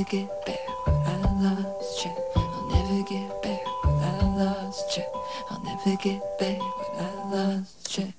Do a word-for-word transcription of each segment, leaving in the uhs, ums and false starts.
get back what I lost, yeah. I'll never get back what I lost, yeah. I'll never get back what I lost, yeah.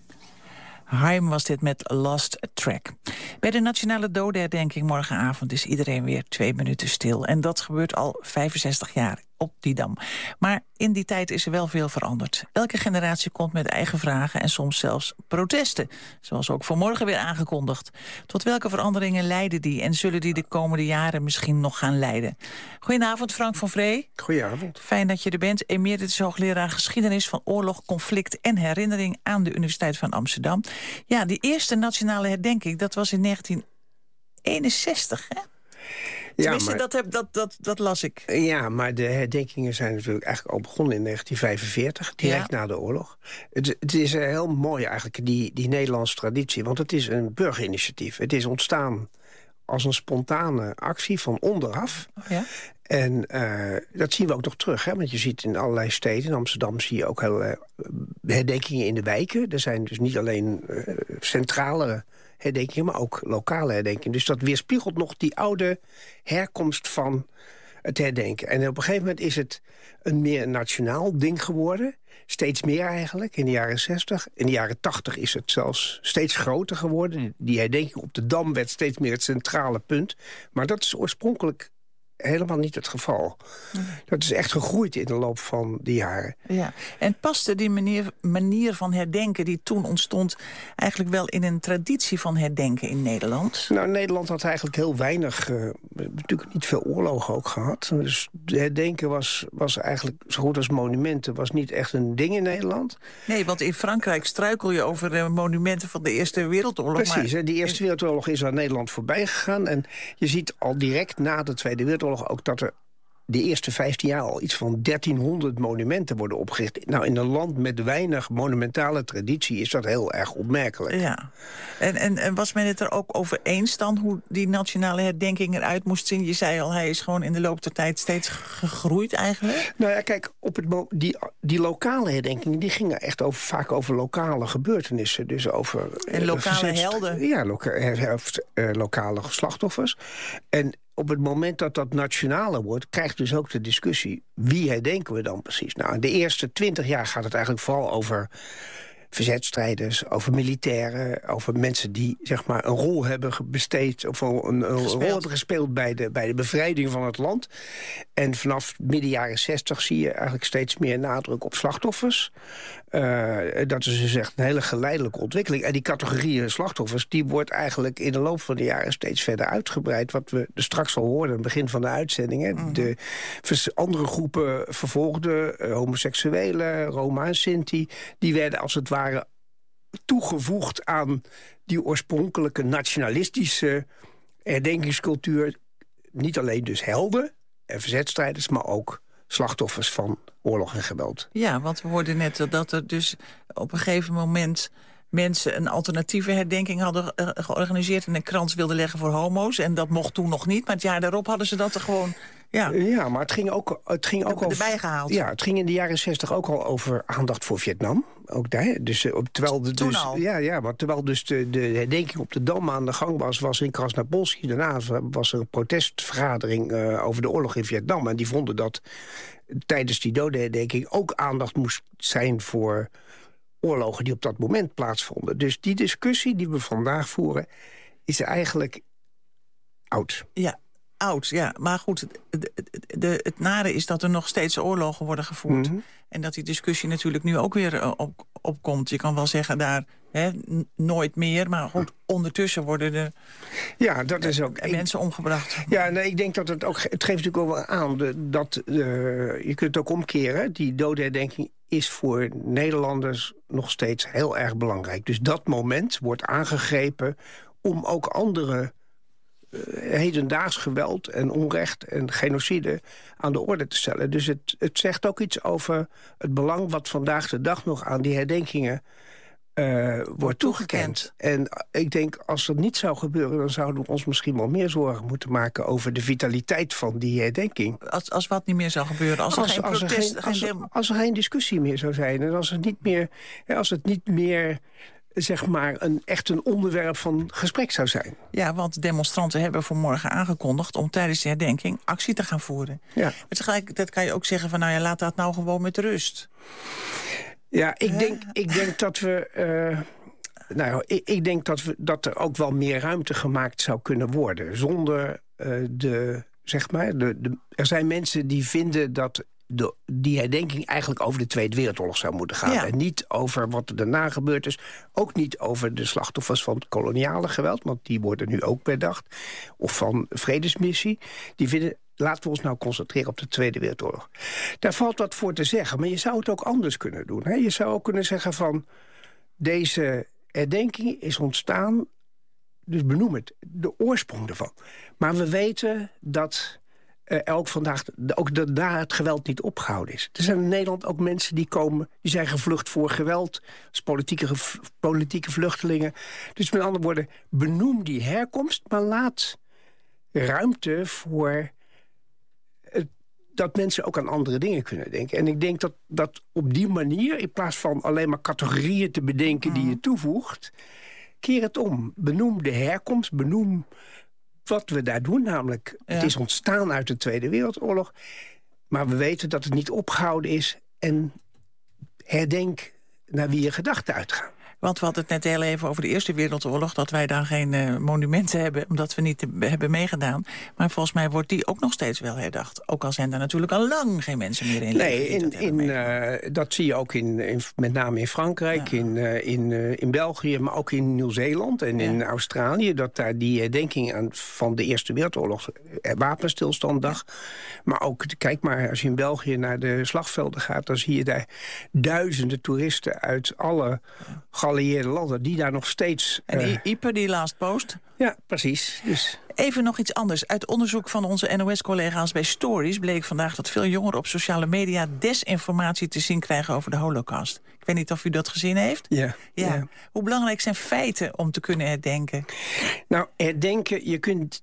Haim was dit met Lost Track. Bij de Nationale Dodenherdenking morgenavond is iedereen weer twee minuten stil. En dat gebeurt al vijfenzestig jaar op die Dam. Maar in die tijd is er wel veel veranderd. Elke generatie komt met eigen vragen en soms zelfs protesten. Zoals ook vanmorgen weer aangekondigd. Tot welke veranderingen leiden die en zullen die de komende jaren misschien nog gaan leiden? Goedenavond, Frank van Vree. Goedenavond. Fijn dat je er bent. Emeritus hoogleraar geschiedenis van oorlog, conflict en herinnering aan de Universiteit van Amsterdam. Ja, die eerste nationale herdenking, dat was in negentien eenenzestig, hè? Tenminste, ja, maar, dat, heb, dat, dat, dat las ik. Ja, maar de herdenkingen zijn natuurlijk eigenlijk al begonnen in negentien vijfenveertig, direct ja. na de oorlog. Het, het is heel mooi eigenlijk, die, die Nederlandse traditie, want het is een burgerinitiatief. Het is ontstaan als een spontane actie van onderaf. Oh, ja? En uh, dat zien we ook nog terug, hè? Want je ziet in allerlei steden, in Amsterdam zie je ook heel, uh, herdenkingen in de wijken. Er zijn dus niet alleen uh, centrale herdenkingen, maar ook lokale herdenkingen. Dus dat weerspiegelt nog die oude herkomst van het herdenken. En op een gegeven moment is het een meer nationaal ding geworden. Steeds meer eigenlijk, in de jaren zestig. In de jaren tachtig is het zelfs steeds groter geworden. Die herdenking op de Dam werd steeds meer het centrale punt. Maar dat is oorspronkelijk helemaal niet het geval. Nee. Dat is echt gegroeid in de loop van de jaren. Ja. En paste die manier, manier van herdenken die toen ontstond eigenlijk wel in een traditie van herdenken in Nederland? Nou, Nederland had eigenlijk heel weinig, uh, natuurlijk niet veel oorlogen ook gehad. Dus herdenken was, was eigenlijk zo goed als monumenten, was niet echt een ding in Nederland. Nee, want in Frankrijk struikel je over uh, monumenten van de Eerste Wereldoorlog. Precies, maar die Eerste Wereldoorlog is aan Nederland voorbij gegaan. En je ziet al direct na de Tweede Wereldoorlog ook dat er de eerste vijftien jaar al iets van dertienhonderd monumenten worden opgericht. Nou, in een land met weinig monumentale traditie is dat heel erg opmerkelijk. Ja. En, en, en was men het er ook over eens dan, hoe die nationale herdenking eruit moest zien? Je zei al, hij is gewoon in de loop der tijd steeds gegroeid eigenlijk. Nou ja, kijk, op het mo- die, die lokale herdenkingen, die gingen echt over, vaak over lokale gebeurtenissen. Dus over en lokale verzets- helden. Ja, loka- uh, uh, lokale slachtoffers. En op het moment dat dat nationaler wordt, krijgt dus ook de discussie, wie herdenken we dan precies? Nou, de eerste twintig jaar gaat het eigenlijk vooral over verzetstrijders, over militairen, over mensen die zeg maar een rol hebben besteed of een, een rol hebben gespeeld bij de, bij de bevrijding van het land. En vanaf midden jaren zestig zie je eigenlijk steeds meer nadruk op slachtoffers. Uh, dat is dus echt een hele geleidelijke ontwikkeling. En die categorieën slachtoffers, die wordt eigenlijk in de loop van de jaren steeds verder uitgebreid. Wat we er straks al hoorden, aan het begin van de uitzendingen. Mm-hmm. De andere groepen vervolgden, uh, homoseksuelen, Roma en Sinti, die werden als het ware toegevoegd aan die oorspronkelijke nationalistische herdenkingscultuur. Niet alleen dus helden en verzetstrijders, maar ook slachtoffers van oorlog en geweld. Ja, want we hoorden net dat er dus op een gegeven moment mensen een alternatieve herdenking hadden georganiseerd en een krans wilden leggen voor homo's. En dat mocht toen nog niet, maar het jaar daarop hadden ze dat er gewoon Ja, ja, maar het ging ook, het ging ook al erbij gehaald. Ja, het ging in de jaren zestig ook al over aandacht voor Vietnam. Ook daar. Dus, uh, terwijl de, Toen dus, al? Ja, ja, maar terwijl dus de, de herdenking op de Dam aan de gang was, was in Krasnapolski. Daarna was er een protestvergadering uh, over de oorlog in Vietnam. En die vonden dat tijdens die dodenherdenking ook aandacht moest zijn voor oorlogen die op dat moment plaatsvonden. Dus die discussie die we vandaag voeren is eigenlijk oud. Ja, oud, ja. Maar goed, de, de, de, het nare is dat er nog steeds oorlogen worden gevoerd. Mm-hmm. En dat die discussie natuurlijk nu ook weer uh, op, opkomt. Je kan wel zeggen daar hè, n- nooit meer, maar goed, ondertussen worden de ja, dat is ook, uh, mensen omgebracht. Ja, nee, ik denk dat het ook, het geeft natuurlijk ook wel aan de, dat uh, je kunt het ook omkeren. Die dodenherdenking is voor Nederlanders nog steeds heel erg belangrijk. Dus dat moment wordt aangegrepen om ook andere uh, hedendaags geweld en onrecht en genocide aan de orde te stellen. Dus het, het zegt ook iets over het belang wat vandaag de dag nog aan die herdenkingen Uh, wordt, wordt toegekend. En ik denk, als dat niet zou gebeuren, dan zouden we ons misschien wel meer zorgen moeten maken over de vitaliteit van die herdenking. Als, als wat niet meer zou gebeuren? Als, als er geen als protest... Er geen, als, geen... als er geen discussie meer zou zijn. En als het niet meer, als het niet meer zeg maar een, echt een onderwerp van gesprek zou zijn. Ja, want demonstranten hebben voor morgen aangekondigd om tijdens de herdenking actie te gaan voeren. Ja. Maar tegelijkertijd kan je ook zeggen van nou ja, laat dat nou gewoon met rust. Ja, ik, Hè? denk, ik denk dat we... Uh, nou, ik, ik denk dat, we, dat er ook wel meer ruimte gemaakt zou kunnen worden. Zonder uh, de, zeg maar... De, de, er zijn mensen die vinden dat de, die herdenking eigenlijk over de Tweede Wereldoorlog zou moeten gaan. Ja. En niet over wat er daarna gebeurd is. Ook niet over de slachtoffers van het koloniale geweld. Want die worden nu ook bedacht. Of van vredesmissie. Die vinden... Laten we ons nou concentreren op de Tweede Wereldoorlog. Daar valt wat voor te zeggen, maar je zou het ook anders kunnen doen. Hè? Je zou ook kunnen zeggen van... deze herdenking is ontstaan, dus benoem het, de oorsprong ervan. Maar we weten dat uh, ook vandaag ook dat daar het geweld niet opgehouden is. Er zijn in Nederland ook mensen die komen, die zijn gevlucht voor geweld, als politieke, politieke vluchtelingen. Dus met andere woorden, benoem die herkomst, maar laat ruimte voor dat mensen ook aan andere dingen kunnen denken. En ik denk dat, dat op die manier, in plaats van alleen maar categorieën te bedenken die je toevoegt, keer het om. Benoem de herkomst, benoem wat we daar doen. Namelijk, ja. Het is ontstaan uit de Tweede Wereldoorlog, maar we weten dat het niet opgehouden is. En herdenk naar wie je gedachten uitgaan. Want we hadden het net heel even over de Eerste Wereldoorlog, dat wij daar geen uh, monumenten hebben, omdat we niet uh, hebben meegedaan. Maar volgens mij wordt die ook nog steeds wel herdacht. Ook al zijn er natuurlijk al lang geen mensen meer in. Nee, in, dat, in, uh, dat zie je ook in, in, met name in Frankrijk, ja. in, uh, in, uh, in België, maar ook in Nieuw-Zeeland en ja. in Australië. Dat daar die herdenking aan van de Eerste Wereldoorlog, wapenstilstanddag. Ja. Maar ook, kijk maar, als je in België naar de slagvelden gaat, dan zie je daar duizenden toeristen uit alle geallieerde landen die daar nog steeds... En uh, I P E, die last post? Ja, precies. Dus... Even nog iets anders. Uit onderzoek van onze N O S-collega's bij Stories bleek vandaag dat veel jongeren op sociale media desinformatie te zien krijgen over de Holocaust. Ik weet niet of u dat gezien heeft? Ja. ja. ja. Hoe belangrijk zijn feiten om te kunnen herdenken? Nou, herdenken, je kunt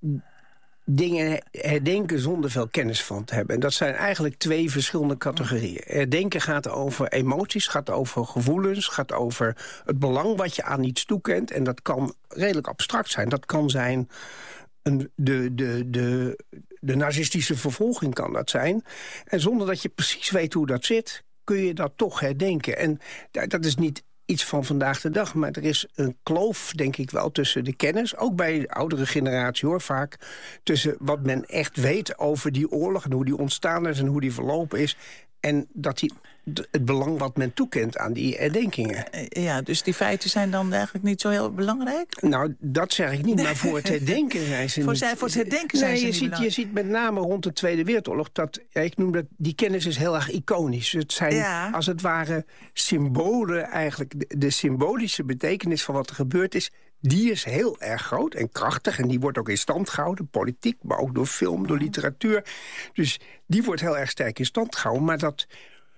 dingen herdenken zonder veel kennis van te hebben. En dat zijn eigenlijk twee verschillende categorieën. Herdenken gaat over emoties, gaat over gevoelens, gaat over het belang wat je aan iets toekent. En dat kan redelijk abstract zijn. Dat kan zijn een, de, de, de, de nazistische vervolging kan dat zijn. En zonder dat je precies weet hoe dat zit, kun je dat toch herdenken. En dat is niet iets van vandaag de dag, maar er is een kloof, denk ik wel, tussen de kennis, ook bij de oudere generatie hoor, vaak, tussen wat men echt weet over die oorlog en hoe die ontstaan is en hoe die verlopen is, en dat die, het belang wat men toekent aan die herdenkingen. Ja, dus die feiten zijn dan eigenlijk niet zo heel belangrijk? Nou, dat zeg ik niet, maar voor het herdenken zijn ze voor, niet... Zij, voor het herdenken zijn nee, ze je niet ziet, je ziet met name rond de Tweede Wereldoorlog dat, ja, ik noem dat, die kennis is heel erg iconisch. Het zijn ja. als het ware symbolen eigenlijk, de, de symbolische betekenis van wat er gebeurd is, die is heel erg groot en krachtig. En die wordt ook in stand gehouden, politiek, maar ook door film, door literatuur. Dus die wordt heel erg sterk in stand gehouden. Maar dat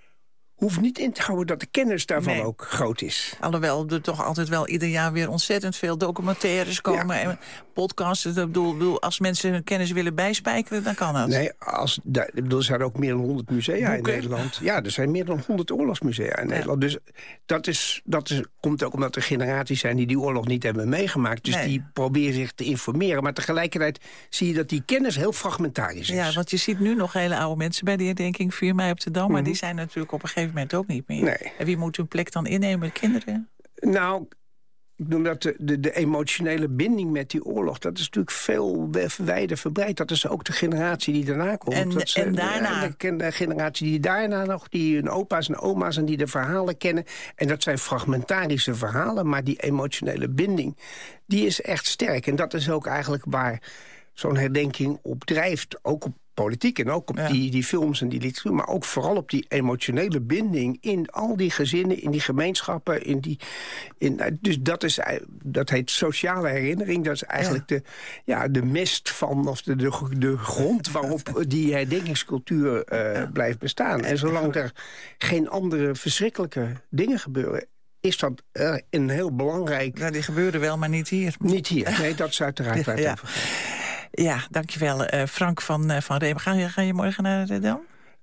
hoeft niet in te houden dat de kennis daarvan nee. ook groot is. Alhoewel er toch altijd wel ieder jaar weer ontzettend veel documentaires komen. Ja. En podcasts. Ik bedoel, bedoel, als mensen hun kennis willen bijspijkeren, dan kan dat. Nee, als, daar, bedoel, er zijn ook meer dan honderd musea Boeken. in Nederland. Ja, er zijn meer dan honderd oorlogsmusea in ja. Nederland. Dus dat, is, dat is, komt ook omdat er generaties zijn die die oorlog niet hebben meegemaakt. Dus nee. die proberen zich te informeren. Maar tegelijkertijd zie je dat die kennis heel fragmentarisch is. Ja, want je ziet nu nog hele oude mensen bij de herdenking vier mei op de Dam. Mm-hmm. Maar die zijn natuurlijk op een gegeven moment ook niet meer. Nee. En wie moet hun plek dan innemen? Kinderen? Nou, ik noem dat de, de, de emotionele binding met die oorlog, dat is natuurlijk veel wijder verbreid. Dat is ook de generatie die daarna komt. En, dat en daarna? De, de generatie die daarna nog, die hun opa's en oma's en die de verhalen kennen. En dat zijn fragmentarische verhalen, maar die emotionele binding, die is echt sterk. En dat is ook eigenlijk waar zo'n herdenking op drijft, ook op politiek en ook op ja. die, die films en die literatuur, maar ook vooral op die emotionele binding in al die gezinnen, in die gemeenschappen, in die, in, dus dat is, dat heet sociale herinnering. Dat is eigenlijk ja. de, ja, de mest van, of de, de, de grond waarop die herdenkingscultuur uh, ja. blijft bestaan. En zolang er geen andere verschrikkelijke dingen gebeuren, is dat uh, een heel belangrijk... Ja, die gebeuren wel, maar niet hier. Niet hier, nee, dat is uiteraard waar het ja. over gaat. Ja, dankjewel. Uh, Frank van, uh, van Reem. Ga je, ga je morgen naar de Dam?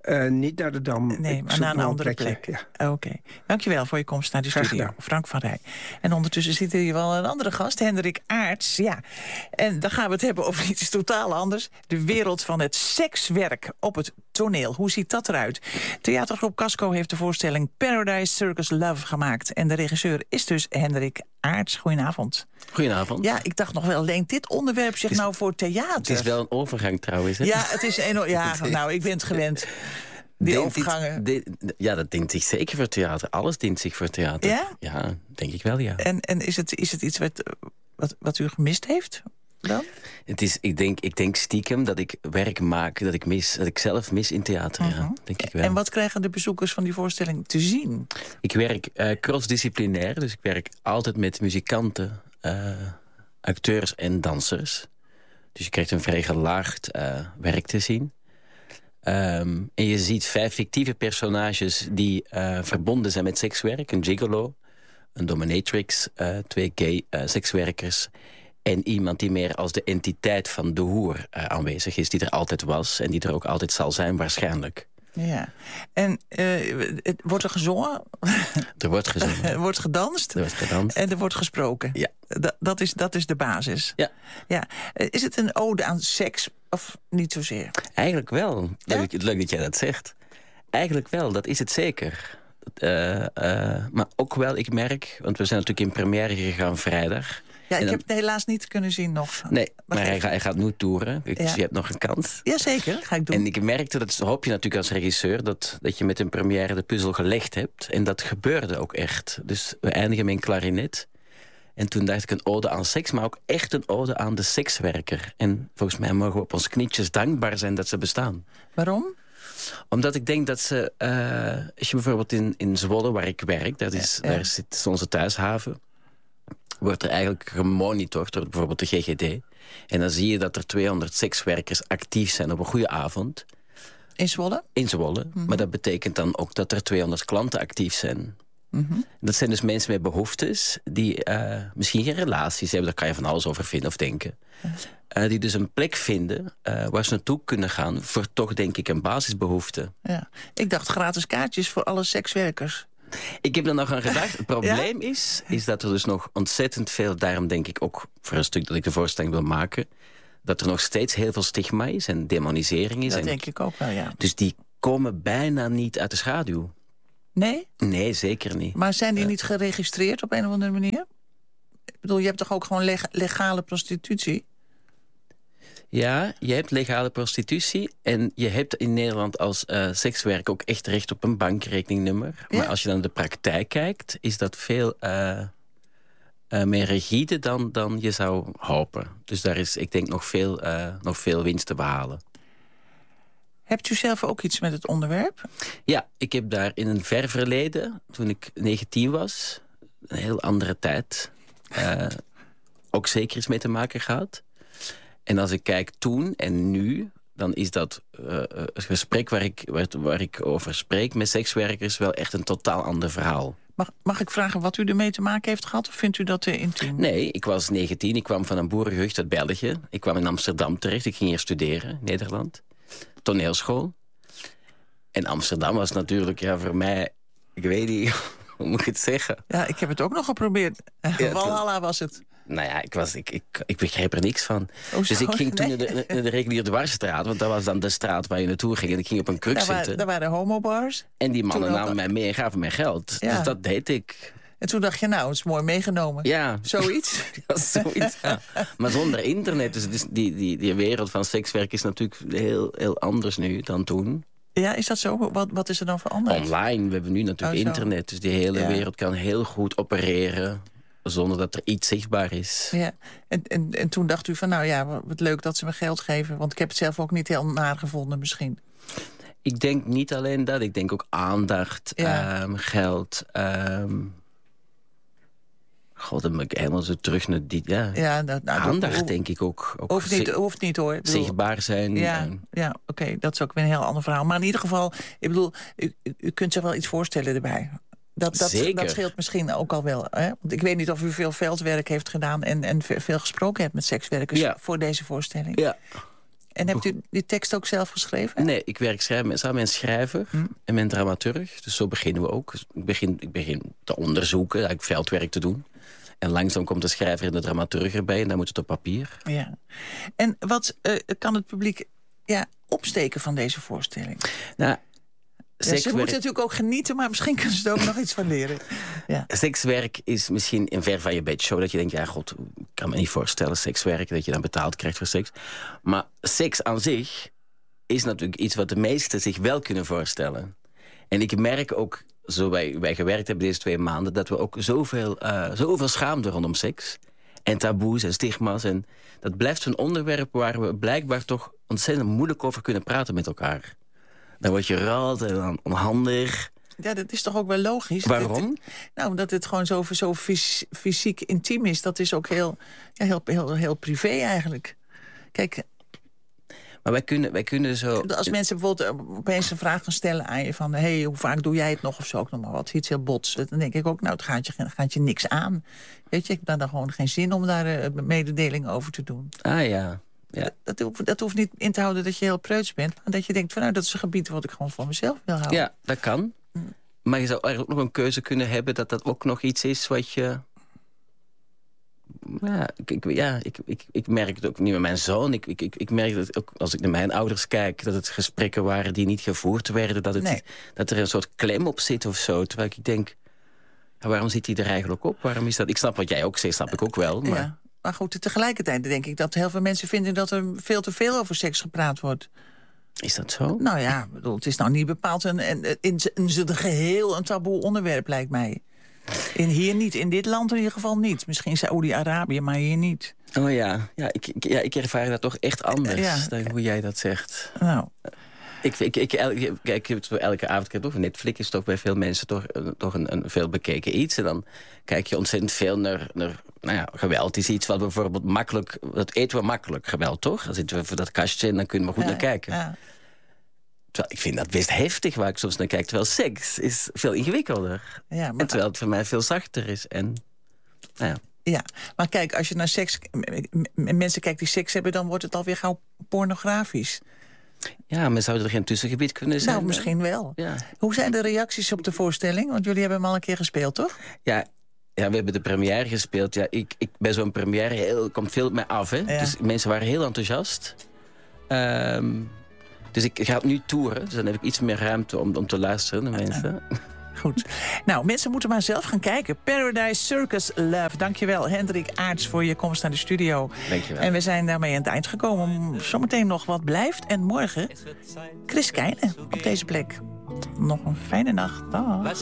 Uh, niet naar de Dam. Nee, Ik maar zoek naar een nog andere plekje. plek. Ja. Oké. Okay. Dankjewel voor je komst naar de Graag studio. gedaan. Frank van Rij. En ondertussen zit hier wel een andere gast, Hendrik Aerts. Ja. En dan gaan we het hebben over iets totaal anders. De wereld van het sekswerk op het toneel. Hoe ziet dat eruit? Theatergroep Casco heeft de voorstelling Paradise Circus Love gemaakt. En de regisseur is dus Hendrik Aerts. Goedenavond. Goedenavond. Ja, ik dacht nog wel, leent dit onderwerp zich is, nou voor theater? Het is wel een overgang trouwens. Hè? Ja, het is een, ja, nou, ik ben het gewend. Die Dient overgangen. Dit, dit, ja, dat dient zich zeker voor theater. Alles dient zich voor theater. Ja? Ja, denk ik wel, ja. En, en is, het, is het iets wat, wat, wat u gemist heeft dan? Het is, ik, denk, ik denk stiekem dat ik werk maak dat ik, mis, dat ik zelf mis in theater. Uh-huh. Ja, denk ik wel. En wat krijgen de bezoekers van die voorstelling te zien? Ik werk uh, crossdisciplinair, dus ik werk altijd met muzikanten, uh, acteurs en dansers. Dus je krijgt een vrij gelaagd uh, werk te zien. Um, en je ziet vijf fictieve personages die uh, verbonden zijn met sekswerk. Een gigolo, een dominatrix, uh, twee gay uh, sekswerkers... en iemand die meer als de entiteit van de hoer uh, aanwezig is... die er altijd was en die er ook altijd zal zijn waarschijnlijk. Ja. En uh, het, wordt er gezongen? Er wordt gezongen. Er wordt gedanst? Er wordt gedanst. En er wordt gesproken? Ja. Da- dat, is, dat is de basis? Ja. Ja. Is het een ode aan seks of niet zozeer? Eigenlijk wel. Ja? Leuk, leuk dat jij dat zegt. Eigenlijk wel, dat is het zeker. Uh, uh, maar ook wel, ik merk... want we zijn natuurlijk in première gegaan vrijdag... Ja, ik dan, heb het helaas niet kunnen zien nog. Nee, maar, maar hij, even... hij gaat nu toeren. Dus ja. je hebt nog een kans. Jazeker, ga ik doen. En ik merkte, dat hoop je natuurlijk als regisseur... Dat, dat je met een première de puzzel gelegd hebt. En dat gebeurde ook echt. Dus we eindigen met een klarinet. En toen dacht ik een ode aan seks... maar ook echt een ode aan de sekswerker. En volgens mij mogen we op ons knietjes dankbaar zijn dat ze bestaan. Waarom? Omdat ik denk dat ze... Uh, als je bijvoorbeeld in, in Zwolle, waar ik werk... Dat is, ja, ja. Daar zit onze thuishaven... wordt er eigenlijk gemonitord door bijvoorbeeld de G G D. En dan zie je dat er tweehonderd sekswerkers actief zijn op een goede avond. In Zwolle? In Zwolle. Mm-hmm. Maar dat betekent dan ook dat er tweehonderd klanten actief zijn. Mm-hmm. Dat zijn dus mensen met behoeftes... die uh, misschien geen relaties hebben. Daar kan je van alles over vinden of denken. Uh, die dus een plek vinden uh, waar ze naartoe kunnen gaan... voor toch, denk ik, een basisbehoefte. Ja. Ik dacht gratis kaartjes voor alle sekswerkers. Ik heb er nog aan gedacht. Het probleem ja? is, is dat er dus nog ontzettend veel... daarom denk ik ook voor een stuk dat ik de voorstelling wil maken... dat er nog steeds heel veel stigma is en demonisering is. Dat en, denk ik ook wel, ja. Dus die komen bijna niet uit de schaduw. Nee? Nee, zeker niet. Maar zijn die uh, niet geregistreerd op een of andere manier? Ik bedoel, je hebt toch ook gewoon leg- legale prostitutie? Ja, je hebt legale prostitutie... en je hebt in Nederland als uh, sekswerk ook echt recht op een bankrekeningnummer. Ja? Maar als je dan de praktijk kijkt... is dat veel uh, uh, meer rigide dan, dan je zou hopen. Dus daar is, ik denk, nog veel, uh, nog veel winst te behalen. Hebt u zelf ook iets met het onderwerp? Ja, ik heb daar in een ver verleden, toen ik negentien was... een heel andere tijd... Uh, ook zeker iets mee te maken gehad... En als ik kijk toen en nu, dan is dat uh, het gesprek waar ik, waar, waar ik over spreek met sekswerkers wel echt een totaal ander verhaal. Mag, mag ik vragen wat u ermee te maken heeft gehad? Of vindt u dat te intiem? Nee, ik was negentien, ik kwam van een boerengehucht uit België. Ik kwam in Amsterdam terecht, ik ging hier studeren, in Nederland. Toneelschool. En Amsterdam was natuurlijk ja, voor mij, ik weet niet, hoe moet ik het zeggen? Ja, ik heb het ook nog geprobeerd. Ja, Walhalla was het. Nou ja, ik, was, ik, ik, ik begreep er niks van. Oh, dus ik ging toen nee. naar de, de reguliere dwarsstraat... want dat was dan de straat waar je naartoe ging. En ik ging op een kruk daar zitten. Waren, daar waren homobars. En die mannen toen namen mij mee en gaven mij geld. Ja. Dus dat deed ik. En toen dacht je, nou, het is mooi meegenomen. Ja. Zoiets? ja, zoiets, ja. Maar zonder internet. Dus, dus die, die, die wereld van sekswerk is natuurlijk heel, heel anders nu dan toen. Ja, is dat zo? Wat, wat is er dan veranderd? Online. We hebben nu natuurlijk oh, internet. Dus die hele ja. wereld kan heel goed opereren... zonder dat er iets zichtbaar is. Ja. En, en, en toen dacht u van, nou ja, wat leuk dat ze me geld geven. Want ik heb het zelf ook niet heel naar gevonden misschien. Ik denk niet alleen dat. Ik denk ook aandacht, ja. um, geld. Um... God, dan ben ik helemaal zo terug naar die... Ja, ja nou, nou, aandacht dat, denk ik ook. ook hoeft, niet, hoeft niet hoor. Bedoel, zichtbaar zijn. Ja, en... ja oké, okay, dat is ook weer een heel ander verhaal. Maar in ieder geval, ik bedoel, u, u kunt zich wel iets voorstellen erbij. Dat, dat, dat scheelt misschien ook al wel. Hè? Want ik weet niet of u veel veldwerk heeft gedaan... en, en veel gesproken hebt met sekswerkers ja. voor deze voorstelling. Ja. En hebt u die tekst ook zelf geschreven? Nee, ik werk samen met een schrijver hm. en mijn dramaturg. Dus zo beginnen we ook. Ik begin, ik begin te onderzoeken, eigenlijk veldwerk te doen. En langzaam komt de schrijver en de dramaturg erbij en dan moet het op papier. Ja. En wat uh, kan het publiek ja, opsteken van deze voorstelling? Nou, ja, ze moeten natuurlijk ook genieten, maar misschien kunnen ze er ook nog iets van leren. Ja. Sekswerk is misschien een ver van je bedshow. Dat je denkt, ja god, ik kan me niet voorstellen, sekswerk, dat je dan betaald krijgt voor seks. Maar seks aan zich is natuurlijk iets wat de meesten zich wel kunnen voorstellen. En ik merk ook, zo wij, wij gewerkt hebben deze twee maanden, dat we ook zoveel, uh, zoveel schaamte rondom seks. En taboes en stigma's. En dat blijft een onderwerp waar we blijkbaar toch ontzettend moeilijk over kunnen praten met elkaar. Dan word je rauw en onhandig. Ja, dat is toch ook wel logisch. Waarom? Het, nou, omdat het gewoon zo, zo fys, fysiek intiem is. Dat is ook heel, ja, heel, heel, heel privé eigenlijk. Kijk... Maar wij kunnen, wij kunnen zo... Als mensen bijvoorbeeld opeens een vraag gaan stellen aan je... van, hé, hey, hoe vaak doe jij het nog of zo, ook nog maar wat, iets heel bots. Dan denk ik ook, nou, het gaat je, gaat je niks aan. Weet je, ik heb daar gewoon geen zin om daar een mededeling over te doen. Ah, ja. Ja. Dat, dat, dat hoeft niet in te houden dat je heel preuts bent... maar dat je denkt, van, nou, dat is een gebied wat ik gewoon voor mezelf wil houden. Ja, dat kan. Maar je zou eigenlijk ook nog een keuze kunnen hebben... dat dat ook nog iets is wat je... Ja, ik, ik, ja ik, ik, ik merk het ook niet met mijn zoon. Ik, ik, ik merk dat ook als ik naar mijn ouders kijk... dat het gesprekken waren die niet gevoerd werden. Dat, het, nee. dat er een soort klem op zit of zo. Terwijl ik denk, waarom zit hij er eigenlijk op? Waarom is dat? Ik snap wat jij ook zegt, snap ik ook wel. Maar... Ja, maar goed, tegelijkertijd denk ik dat heel veel mensen vinden... dat er veel te veel over seks gepraat wordt. Is dat zo? Nou ja, bedoel, het is nou niet bepaald een, een, in zijn geheel een taboe onderwerp, lijkt mij. In hier niet, in dit land in ieder geval niet. Misschien Saoedi-Arabië, maar hier niet. Oh ja, ja, ik, ik, ja ik ervaar dat toch echt anders ja. dan hoe jij dat zegt. Nou... Ik, ik, ik, ik, ik heb het elke avond, kijk, toch, Netflix is toch bij veel mensen toch, toch een, een veel bekeken iets. En dan kijk je ontzettend veel naar, naar nou ja, geweld. Is iets wat we bijvoorbeeld makkelijk, dat eten we makkelijk, geweld, toch? Dan zitten we voor dat kastje en dan kunnen we goed ja, naar kijken. Ja. Terwijl ik vind dat best heftig waar ik soms naar kijk. Terwijl seks is veel ingewikkelder. Ja, maar en terwijl het voor mij veel zachter is. En, nou ja. Ja, maar kijk, als je naar seks, mensen kijkt die seks hebben... dan wordt het alweer gauw pornografisch. Ja, maar zou er geen tussengebied kunnen zijn? Nou, misschien wel. Ja. Hoe zijn de reacties op de voorstelling? Want jullie hebben hem al een keer gespeeld, toch? Ja, ja we hebben de première gespeeld. Ja, ik, ik, bij zo'n première heel, komt veel op mij af. Hè? Ja. Dus mensen waren heel enthousiast. Um, dus ik ga het nu toeren. Dus dan heb ik iets meer ruimte om, om te luisteren naar mensen. Ja. Goed. Nou, mensen moeten maar zelf gaan kijken. Paradise Circus Love. Dankjewel, Hendrik Aerts, voor je komst naar de studio. Dankjewel. En we zijn daarmee aan het eind gekomen. Zometeen nog wat blijft. En morgen Chris Keijne op deze plek. Nog een fijne nacht. Dag.